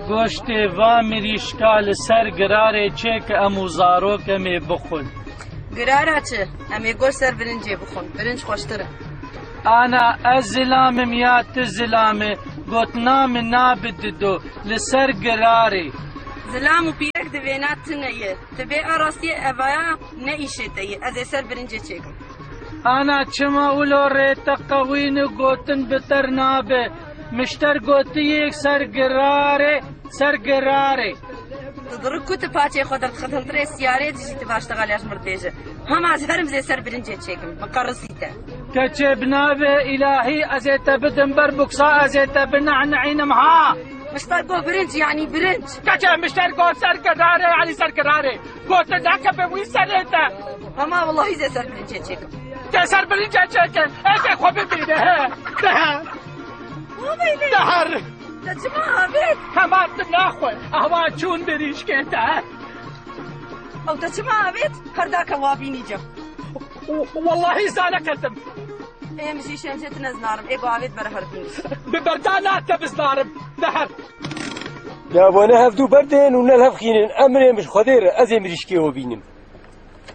گۆشتێ وا مریشکا لەسەر گرارێ چێ کە ئەموو زارۆکەمێ بخۆن. گرارە چ؟ ئەمێ گۆشت سەر برنجێ بخۆن، برنج خۆشترە. ئانا ئەس زلامم یا ت زلامێ گوتنامە نابددۆ لەسەر گرارێ. زلام و پیرەک دەوێنات تنەیە، تبێ ئاڕاستیە ئەڤایە نەئیشێتەیە، ئەزێ سەر برنجێ چێکم. ئانا چما ئولۆ ڕێتە قەوین و گوتن بتەر نابێ، مشتەر گوتیەک سەر گرارێ سەر گرارێ. دڕک کوتە پاچێ خۆ دەرخەتەنترێ سیارێ دژیتە باشتەغالیاش مردێژە. هەماز هەرم زێ سەر برنجێ چێکم، بەقەڕسیتە. کەچێ بنابێ ئیلاهی ئەزێتە بدم بەر بوکسا ئەزێتە بنەعنەعینم ها. مشتەر گۆ برنج یعنی برنج. کەچێ مشتەر گۆ سەر گرارێ یعنی سەر گرارێ. گۆتە داکە بە وی سەرێتە. هەما وەڵاهی زێ سەر برنجێ چێکم. تێ سەر برنجێ چێکن، ئێکێ خۆ ببینێ دەهەر. دەچما ئاوێت؟ هەمان ناخۆی، ئەوا چوون بریشکێتە. ئەو دەچما ئاوێت؟ هەرداکە وابینی جەم. واللهی زانەکەتم. ئێمژی شێنجێت نەزنارم، ئێگۆ ئاوێت بەرە هەردوو. ببەردا ناتە بزنارم، دەهەر. جابۆنە هەفتوو بەردێن و نەل هەفخینن ئەمرێ مش خۆدێرە ئەزێ مریشکێوە بینم.